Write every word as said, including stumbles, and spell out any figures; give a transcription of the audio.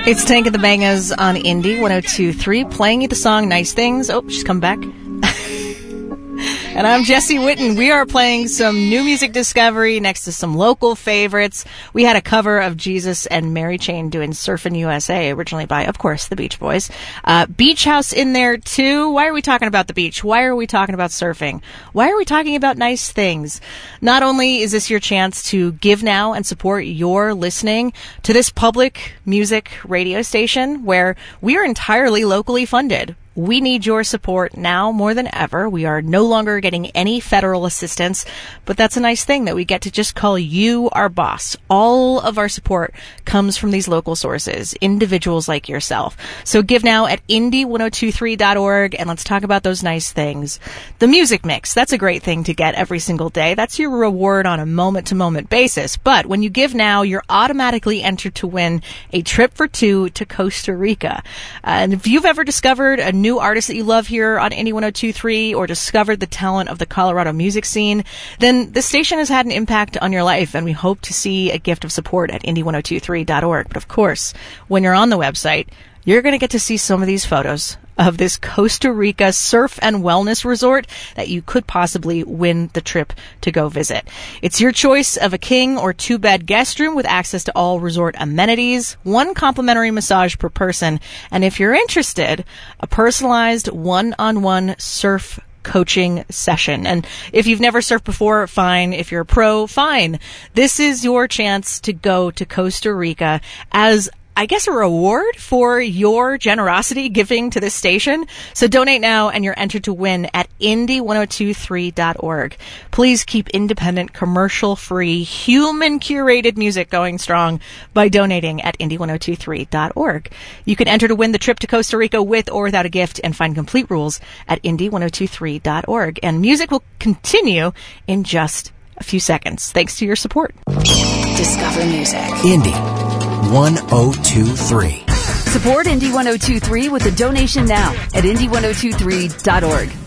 It's Tank and the Bangas on Indie one oh two point three, playing you the song Nice Things. Oh, she's come back. And I'm Jesse Witten. We are playing some new music discovery next to some local favorites. We had a cover of Jesus and Mary Chain doing Surfin' U S A, originally by, of course, the Beach Boys. Uh, Beach House in there, too. Why are we talking about the beach? Why are we talking about surfing? Why are we talking about nice things? Not only is this your chance to give now and support your listening to this public music radio station where we are entirely locally funded. We need your support now more than ever. We are no longer getting any federal assistance, but that's a nice thing that we get to just call you our boss. All of our support comes from these local sources, individuals like yourself. So give now at indie ten twenty-three dot org, and let's talk about those nice things. The music mix, that's a great thing to get every single day. That's your reward on a moment-to-moment basis. But when you give now, you're automatically entered to win a trip for two to Costa Rica. Uh, and if you've ever discovered a new artist that you love here on Indie ten twenty-three or discovered the talent of the Colorado music scene, then the station has had an impact on your life, and we hope to see a gift of support at indie ten twenty-three dot org. But of course, when you're on the website, you're going to get to see some of these photos of this Costa Rica surf and wellness resort that you could possibly win the trip to go visit. It's your choice of a king or two-bed guest room with access to all resort amenities, one complimentary massage per person, and if you're interested, a personalized one-on-one surf coaching session. And if you've never surfed before, fine. If you're a pro, fine. This is your chance to go to Costa Rica as I guess a reward for your generosity giving to this station. So donate now and you're entered to win at indie ten twenty-three dot org. Please keep independent, commercial-free, human-curated music going strong by donating at indie ten twenty-three dot org. You can enter to win the trip to Costa Rica with or without a gift and find complete rules at indie ten twenty-three dot org. And music will continue in just a few seconds. Thanks to your support. Discover music. Indie ten twenty-three. Support Indie ten twenty-three with a donation now at indie ten twenty-three dot org.